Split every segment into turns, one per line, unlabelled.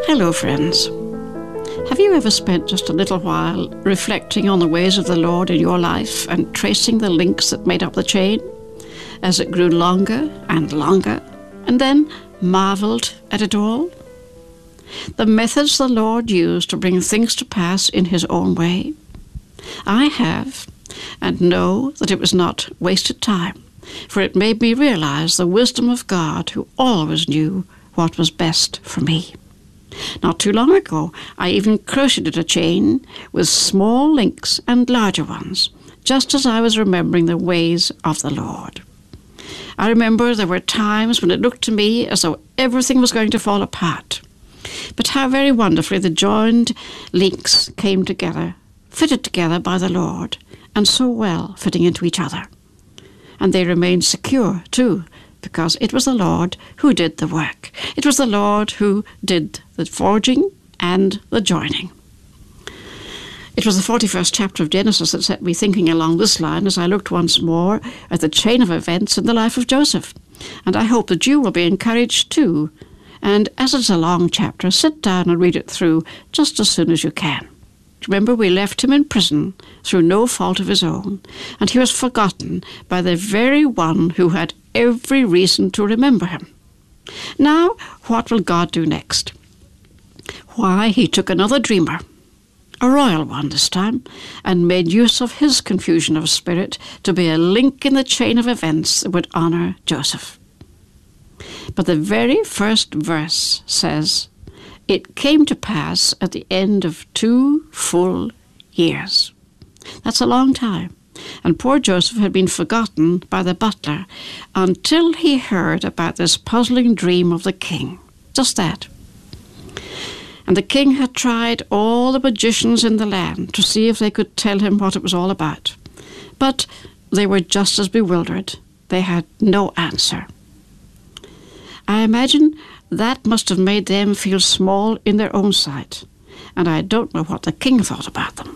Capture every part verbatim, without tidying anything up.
Hello, friends. Have you ever spent just a little while reflecting on the ways of the Lord in your life and tracing the links that made up the chain as it grew longer and longer, and then marveled at it all? The methods the Lord used to bring things to pass in His own way? I have, and know that it was not wasted time, for it made me realize the wisdom of God, who always knew what was best for me. Not too long ago, I even crocheted a chain with small links and larger ones, just as I was remembering the ways of the Lord. I remember there were times when it looked to me as though everything was going to fall apart. But how very wonderfully the joined links came together, fitted together by the Lord, and so well fitting into each other. And they remained secure, too, because it was the Lord who did the work. It was the Lord who did the forging and the joining. It was the forty-first chapter of Genesis that set me thinking along this line as I looked once more at the chain of events in the life of Joseph. And I hope that you will be encouraged too. And as it's a long chapter, sit down and read it through just as soon as you can. Remember, we left him in prison through no fault of his own, and he was forgotten by the very one who had every reason to remember him. Now, what will God do next? Why, he took another dreamer, a royal one this time, and made use of his confusion of spirit to be a link in the chain of events that would honour Joseph. But the very first verse says, "It came to pass at the end of two full years." That's a long time. And poor Joseph had been forgotten by the butler until he heard about this puzzling dream of the king. Just that. And the king had tried all the magicians in the land to see if they could tell him what it was all about. But they were just as bewildered. They had no answer. I imagine that must have made them feel small in their own sight, and I don't know what the king thought about them.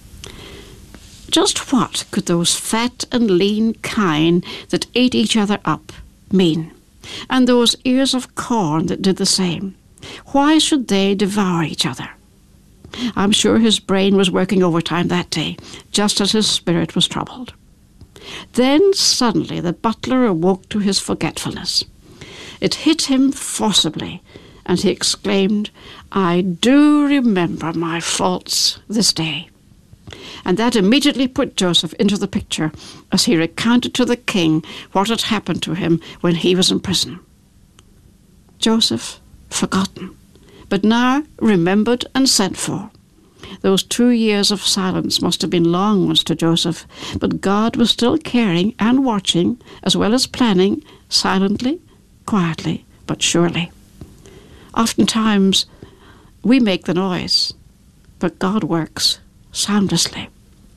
Just what could those fat and lean kine that ate each other up mean, and those ears of corn that did the same? Why should they devour each other? I'm sure his brain was working overtime that day, just as his spirit was troubled. Then suddenly the butler awoke to his forgetfulness. It hit him forcibly, and he exclaimed, "I do remember my faults this day." And that immediately put Joseph into the picture as he recounted to the king what had happened to him when he was in prison. Joseph, forgotten, but now remembered and sent for. Those two years of silence must have been long ones to Joseph, but God was still caring and watching, as well as planning, silently, quietly, but surely. Oftentimes, we make the noise, but God works soundlessly.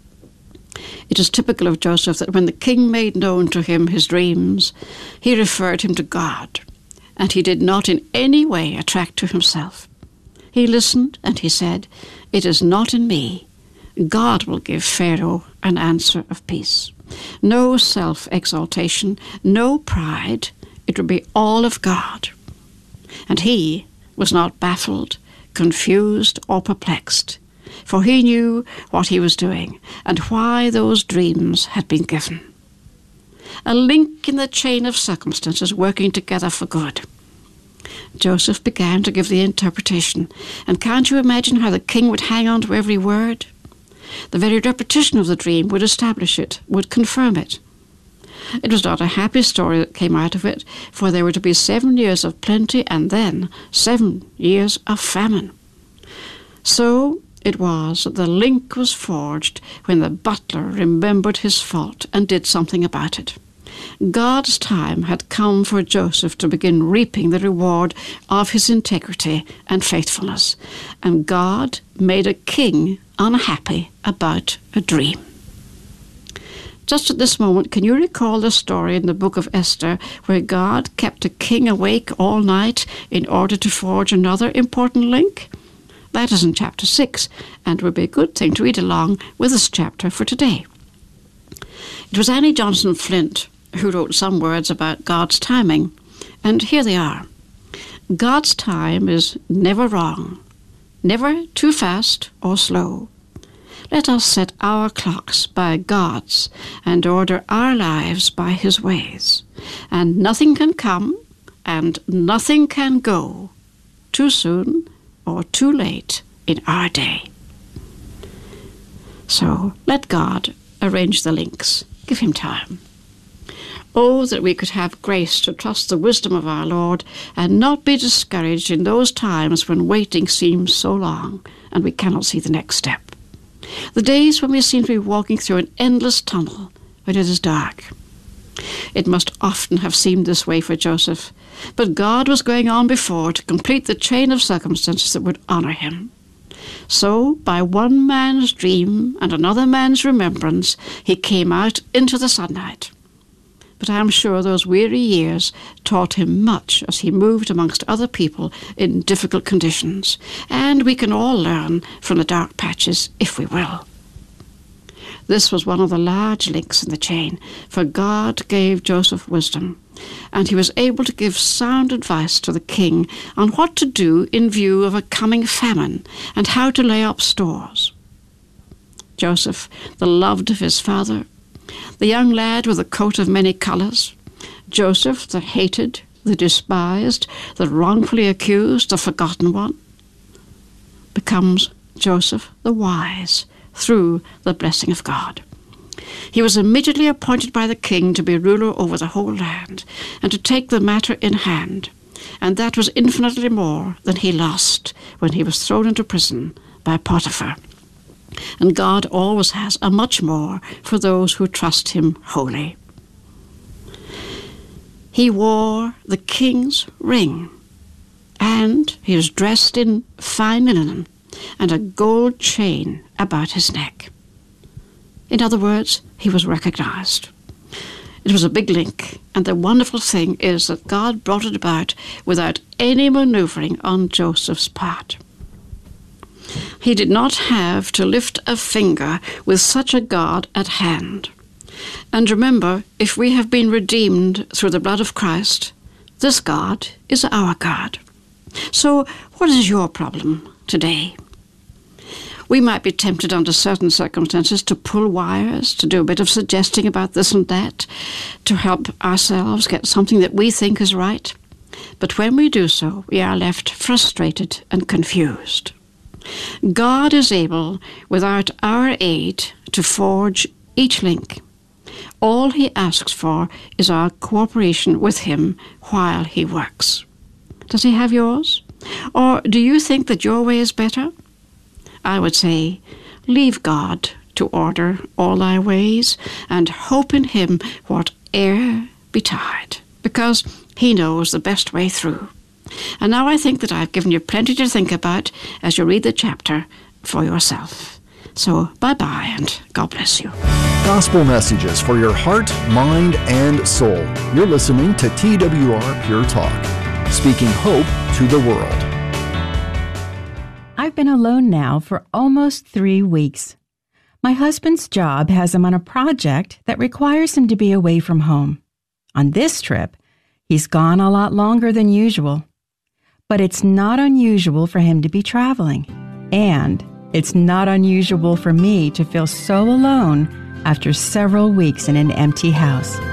It is typical of Joseph that when the king made known to him his dreams, he referred him to God, and he did not in any way attract to himself. He listened, and he said, "It is not in me. God will give Pharaoh an answer of peace. No self-exaltation, no pride. It will be all of God." And he was not baffled, confused, or perplexed, for he knew what he was doing and why those dreams had been given. A link in the chain of circumstances working together for good. Joseph began to give the interpretation, and can't you imagine how the king would hang on to every word? The very repetition of the dream would establish it, would confirm it. It was not a happy story that came out of it, for there were to be seven years of plenty and then seven years of famine. So it was that the link was forged when the butler remembered his fault and did something about it. God's time had come for Joseph to begin reaping the reward of his integrity and faithfulness, and God made a king unhappy about a dream. Just at this moment, can you recall the story in the book of Esther where God kept a king awake all night in order to forge another important link? That is in chapter six, and would be a good thing to read along with this chapter for today. It was Annie Johnson Flint who wrote some words about God's timing, and here they are. God's time is never wrong, never too fast or slow. Let us set our clocks by God's and order our lives by His ways. And nothing can come and nothing can go too soon or too late in our day. So let God arrange the links. Give Him time. Oh, that we could have grace to trust the wisdom of our Lord and not be discouraged in those times when waiting seems so long and we cannot see the next step. The days when we seem to be walking through an endless tunnel when it is dark. It must often have seemed this way for Joseph, but God was going on before to complete the chain of circumstances that would honor him. So, by one man's dream and another man's remembrance, he came out into the sunlight. But I am sure those weary years taught him much as he moved amongst other people in difficult conditions, and we can all learn from the dark patches if we will. This was one of the large links in the chain, for God gave Joseph wisdom, and he was able to give sound advice to the king on what to do in view of a coming famine and how to lay up stores. Joseph, the loved of his father, the young lad with a coat of many colours, Joseph, the hated, the despised, the wrongfully accused, the forgotten one, becomes Joseph the wise through the blessing of God. He was immediately appointed by the king to be ruler over the whole land and to take the matter in hand, and that was infinitely more than he lost when he was thrown into prison by Potiphar. And God always has a much more for those who trust him wholly. He wore the king's ring, and he was dressed in fine linen and a gold chain about his neck. In other words, he was recognized. It was a big link, and the wonderful thing is that God brought it about without any maneuvering on Joseph's part. He did not have to lift a finger with such a God at hand. And remember, if we have been redeemed through the blood of Christ, this God is our God. So what is your problem today? We might be tempted under certain circumstances to pull wires, to do a bit of suggesting about this and that, to help ourselves get something that we think is right. But when we do so, we are left frustrated and confused. God is able, without our aid, to forge each link. All he asks for is our cooperation with him while he works. Does he have yours? Or do you think that your way is better? I would say, leave God to order all thy ways, and hope in him whate'er betide, because he knows the best way through. And now I think that I've given you plenty to think about as you read the chapter for yourself. So bye-bye, and God bless you.
Gospel messages for your heart, mind, and soul. You're listening to T W R Pure Talk, speaking hope to the world.
I've been alone now for almost three weeks. My husband's job has him on a project that requires him to be away from home. On this trip, he's gone a lot longer than usual. But it's not unusual for him to be traveling. And it's not unusual for me to feel so alone after several weeks in an empty house.